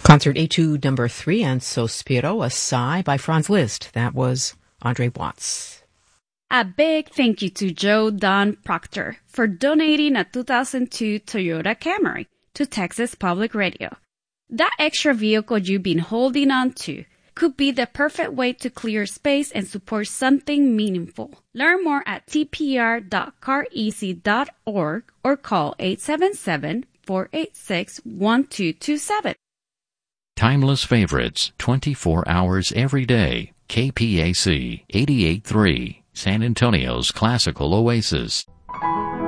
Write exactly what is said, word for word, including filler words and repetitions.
Concert Etude number three and Sospiro, a Sigh by Franz Liszt. That was Andre Watts. A big thank you to Joe Don Proctor for donating a two thousand two Toyota Camry to Texas Public Radio. That extra vehicle you've been holding on to could be the perfect way to clear space and support something meaningful. Learn more at t p r dot car easy dot org or call eight seven seven, four eight six, one two two seven. Timeless favorites, twenty-four hours every day. K P A C eighty-eight point three, San Antonio's classical oasis.